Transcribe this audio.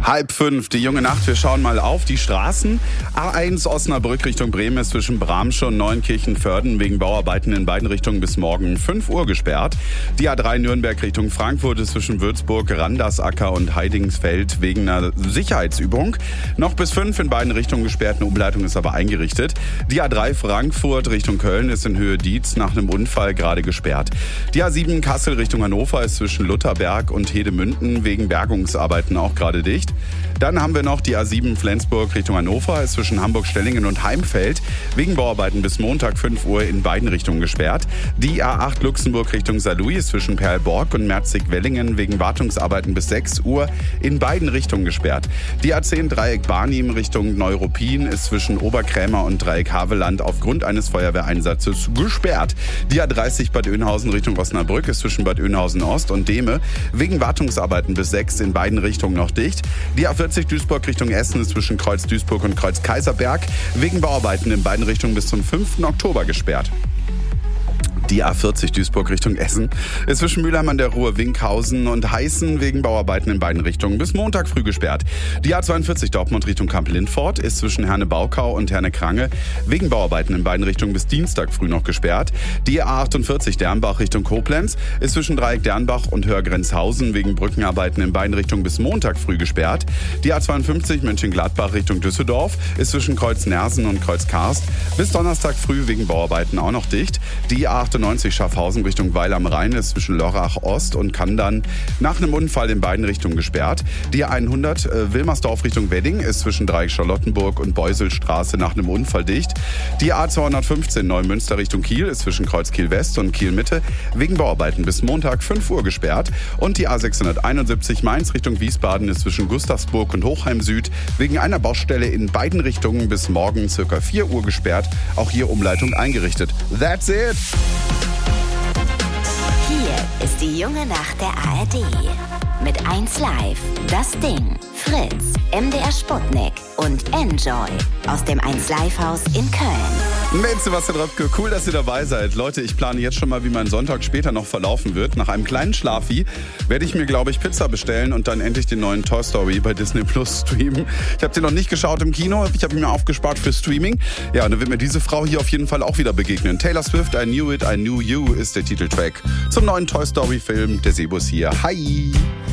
4:30, die junge Nacht. Wir schauen mal auf die Straßen. A1 Osnabrück Richtung Bremen ist zwischen Bramsche und Neunkirchen-Vörden wegen Bauarbeiten in beiden Richtungen bis morgen 5 Uhr gesperrt. Die A3 Nürnberg Richtung Frankfurt ist zwischen Würzburg, Randersacker und Heidingsfeld wegen einer Sicherheitsübung noch bis 5 in beiden Richtungen gesperrt. Eine Umleitung ist aber eingerichtet. Die A3 Frankfurt Richtung Köln ist in Höhe Dietz nach einem Unfall gerade gesperrt. Die A7 Kassel Richtung Hannover ist zwischen Lutherberg und Hedemünden wegen Bergungsarbeiten auch gerade dicht. Dann haben wir noch die A7 Flensburg Richtung Hannover, ist zwischen Hamburg-Stellingen und Heimfeld wegen Bauarbeiten bis Montag 5 Uhr in beiden Richtungen gesperrt. Die A8 Luxemburg Richtung Saarlouis ist zwischen Perlborg und Merzig-Wellingen wegen Wartungsarbeiten bis 6 Uhr in beiden Richtungen gesperrt. Die A10 Dreieck Barnim Richtung Neuruppin ist zwischen Oberkrämer und Dreieck Havelland aufgrund eines Feuerwehreinsatzes gesperrt. Die A30 Bad Oeynhausen Richtung Osnabrück ist zwischen Bad Oeynhausen Ost und Dehme wegen Wartungsarbeiten bis 6 in beiden Richtungen noch dicht. Die A40 Duisburg Richtung Essen ist zwischen Kreuz Duisburg und Kreuz Kaiserberg wegen Bauarbeiten in beiden Richtungen bis zum 5. Oktober gesperrt. Die A40 Duisburg Richtung Essen ist zwischen Mülheim an der Ruhr, Winkhausen und Heißen wegen Bauarbeiten in beiden Richtungen bis Montag früh gesperrt. Die A42 Dortmund Richtung Kamp-Lindfort ist zwischen Herne-Baukau und Herne-Krange wegen Bauarbeiten in beiden Richtungen bis Dienstag früh noch gesperrt. Die A48 Dernbach Richtung Koblenz ist zwischen Dreieck Dernbach und Hörgrenzhausen wegen Brückenarbeiten in beiden Richtungen bis Montag früh gesperrt. Die A52 Mönchengladbach Richtung Düsseldorf ist zwischen Kreuz Nersen und Kreuz Karst bis Donnerstag früh wegen Bauarbeiten auch noch dicht. Die A98 Schaffhausen Richtung Weil am Rhein ist zwischen Lörrach Ost und Kandern nach einem Unfall in beiden Richtungen gesperrt. Die A100 Wilmersdorf Richtung Wedding ist zwischen Dreieck Charlottenburg und Beuselstraße nach einem Unfall dicht. Die A215 Neumünster Richtung Kiel ist zwischen Kreuz Kiel West und Kiel Mitte wegen Bauarbeiten bis Montag 5 Uhr gesperrt. Und die A671 Mainz Richtung Wiesbaden ist zwischen Gustavsburg und Hochheim Süd wegen einer Baustelle in beiden Richtungen bis morgen ca. 4 Uhr gesperrt. Auch hier Umleitung eingerichtet. That's it! Hier ist die junge Nacht der ARD. Mit 1Live, Das Ding, Fritz, MDR Sputnik und Enjoy aus dem 1Live-Haus in Köln. Mensch, Sebastian Röpke, cool, dass ihr dabei seid. Leute, ich plane jetzt schon mal, wie mein Sonntag später noch verlaufen wird. Nach einem kleinen Schlafi werde ich mir, glaube ich, Pizza bestellen und dann endlich den neuen Toy Story bei Disney Plus streamen. Ich habe den noch nicht geschaut im Kino, ich habe ihn mir aufgespart für Streaming. Ja, und dann wird mir diese Frau hier auf jeden Fall auch wieder begegnen. Taylor Swift, I Knew It, I Knew You ist der Titeltrack zum neuen Toy Story Film. Der Sebus hier. Hi!